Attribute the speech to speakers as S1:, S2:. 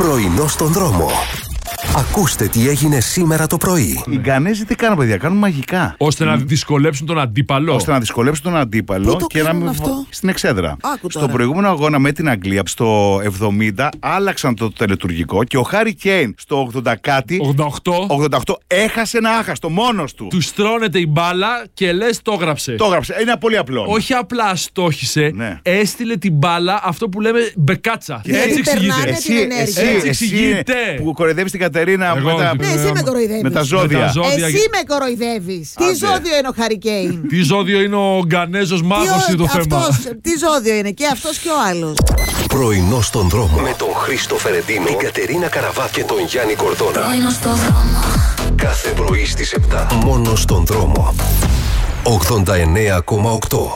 S1: Πρωινό στον δρόμο. Ακούστε τι έγινε σήμερα το πρωί.
S2: Οι Γκανέζοι τι κάνουν, παιδιά? Κάνουν μαγικά.
S3: Ώστε να δυσκολέψουν τον αντίπαλο.
S2: Ώστε να δυσκολέψουν τον αντίπαλο
S4: Πού το
S2: και να
S4: κάνουν
S2: μην.
S4: αυτό?
S2: Στην Εξέδρα.
S4: Άκου
S2: Στο
S4: τώρα.
S2: προηγούμενο αγώνα με την Αγγλία, στο 70, άλλαξαν το τελετουργικό και ο Χάρι Κέιν στο 80 κάτι. 88 έχασε ένα άχαστο μόνος του.
S3: Του στρώνεται η μπάλα και λες το έγραψε.
S2: Το έγραψε. Είναι πολύ απλό.
S3: Όχι απλά στόχισε,
S2: Ναι.
S3: έστειλε την μπάλα, αυτό που λέμε μπεκάτσα.
S4: Γιατί
S3: Έτσι
S4: περνάνε
S3: εξηγείται.
S4: την ενέργεια.
S3: Έτσι εξηγείται.
S2: που κοροϊδεύεις την Κατερίνα
S3: Εγώ,
S2: με τα,
S4: Ναι, εσύ με κοροϊδεύεις.
S2: με τα ζώδια.
S3: Με τα ζώδια.
S4: Εσύ με κοροϊδεύεις. Τι
S2: Άντε.
S4: ζώδιο είναι ο Χάρι Κέιν?
S3: Τι ζώδιο είναι ο Γκανέζος μάγος είναι το θέμα.
S4: Τι ζώδιο είναι και αυτός και ο άλλος?
S1: Πρωινό στον δρόμο. Με τον Χρήστο Φερεντίνο, την Κατερίνα Καραβά και τον Γιάννη Κορδόνα.
S5: Πρωινό στον δρόμο.
S1: Κάθε πρωί στις 7. Μόνο στον δρόμο. 89,8.